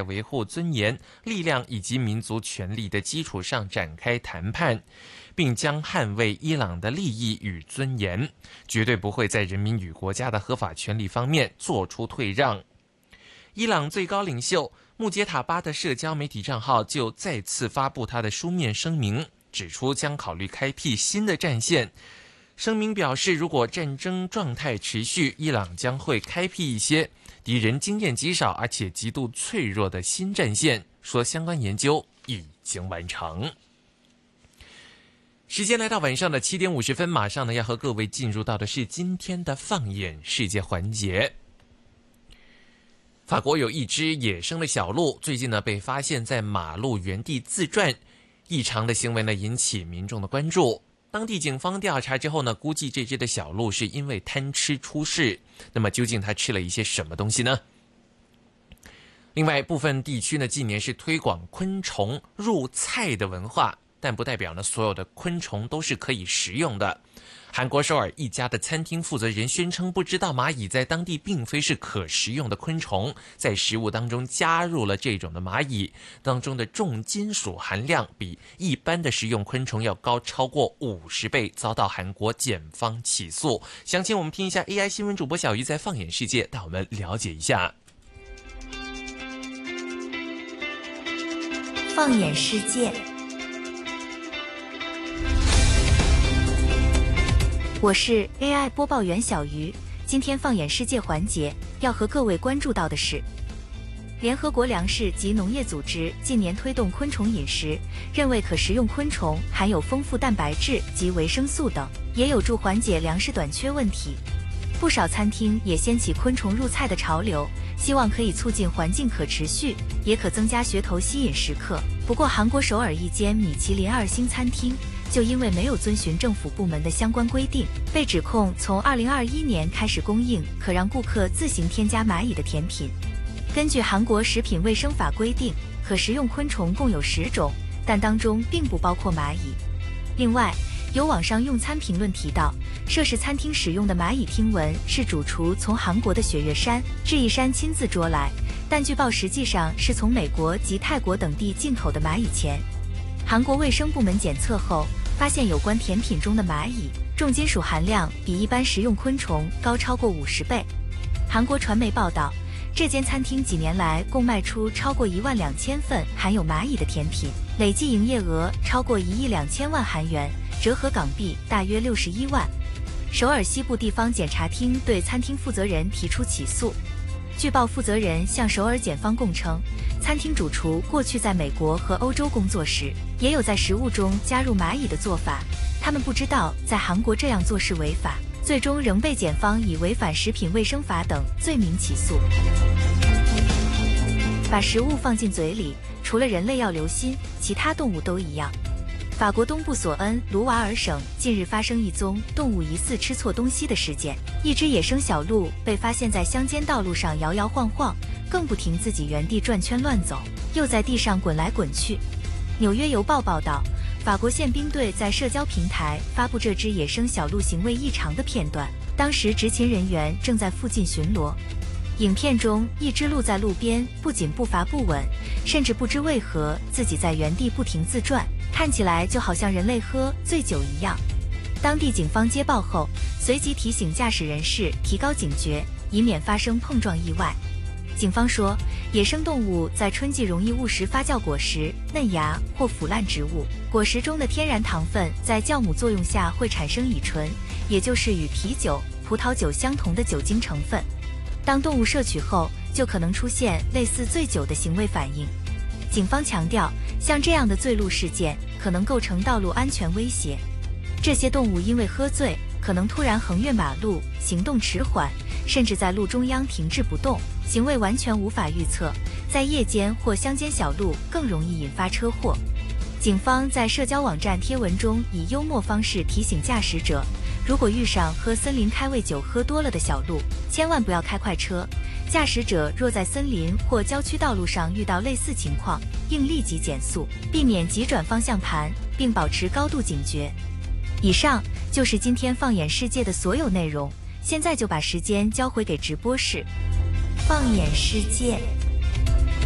维护尊严、力量以及民族权利的基础上展开谈判，并将捍卫伊朗的利益与尊严，绝对不会在人民与国家的合法权利方面做出退让。伊朗最高领袖穆杰塔巴的社交媒体账号就再次发布他的书面声明，指出将考虑开辟新的战线。声明表示，如果战争状态持续，伊朗将会开辟一些敌人经验极少而且极度脆弱的新战线，说相关研究已经完成。时间来到晚上的7点50分，马上呢要和各位进入到的是今天的放眼世界环节。法国有一只野生的小鹿，最近呢被发现在马路原地自转，异常的行为呢引起民众的关注。当地警方调查之后呢，估计这只的小鹿是因为贪吃出事。那么究竟它吃了一些什么东西呢？另外，部分地区呢近年是推广昆虫入菜的文化，但不代表呢所有的昆虫都是可以食用的。韩国首尔一家的餐厅负责人宣称，不知道蚂蚁在当地并非是可食用的昆虫，在食物当中加入了这种的蚂蚁当中的重金属含量比一般的食用昆虫要高超过50倍，遭到韩国检方起诉。详情我们听一下 AI 新闻主播小鱼在放眼世界带我们了解一下。 放眼世界，我是 AI 播报员小鱼。今天放眼世界环节要和各位关注到的是，联合国粮食及农业组织近年推动昆虫饮食，认为可食用昆虫含有丰富蛋白质及维生素等，也有助缓解粮食短缺问题。不少餐厅也掀起昆虫入菜的潮流，希望可以促进环境可持续，也可增加噱头吸引食客。不过韩国首尔一间米其林2星餐厅就因为没有遵循政府部门的相关规定，被指控从2021年开始供应可让顾客自行添加蚂蚁的甜品。根据韩国食品卫生法规定，可食用昆虫共有10种，但当中并不包括蚂蚁。另外，有网上用餐评论提到，涉事餐厅使用的蚂蚁听闻是主厨从韩国的雪岳山、智异山亲自捉来，但据报实际上是从美国及泰国等地进口的蚂蚁钱。韩国卫生部门检测后发现，有关甜品中的蚂蚁重金属含量比一般食用昆虫高超过50倍。韩国传媒报道，这间餐厅几年来共卖出超过12000份含有蚂蚁的甜品，累计营业额超过1亿2000万韩元，折合港币大约61万。首尔西部地方检察厅对餐厅负责人提出起诉。据报，负责人向首尔检方供称，餐厅主厨过去在美国和欧洲工作时，也有在食物中加入蚂蚁的做法，他们不知道在韩国这样做是违法，最终仍被检方以违反食品卫生法等罪名起诉。把食物放进嘴里，除了人类要留心，其他动物都一样。法国东部索恩卢瓦尔省近日发生一宗动物疑似吃错东西的事件，一只野生小鹿被发现在乡间道路上摇摇晃晃，更不停自己原地转圈乱走，又在地上滚来滚去。纽约邮报报道，法国宪兵队在社交平台发布这只野生小鹿行为异常的片段，当时执勤人员正在附近巡逻。影片中，一只鹿在路边不仅步伐不稳，甚至不知为何自己在原地不停自转，看起来就好像人类喝醉酒一样。当地警方接报后，随即提醒驾驶人士提高警觉，以免发生碰撞意外。警方说，野生动物在春季容易误食发酵果实、嫩芽或腐烂植物，果实中的天然糖分在酵母作用下会产生乙醇，也就是与啤酒、葡萄酒相同的酒精成分。当动物摄取后，就可能出现类似醉酒的行为反应。警方强调，像这样的醉鹿事件可能构成道路安全威胁。这些动物因为喝醉，可能突然横越马路，行动迟缓，甚至在路中央停滞不动，行为完全无法预测。在夜间或乡间小路更容易引发车祸。警方在社交网站贴文中以幽默方式提醒驾驶者，如果遇上喝森林开胃酒喝多了的小鹿，千万不要开快车。驾驶者若在森林或郊区道路上遇到类似情况，应立即减速，避免急转方向盘，并保持高度警觉。以上就是今天放眼世界的所有内容，现在就把时间交回给直播室。放眼世界。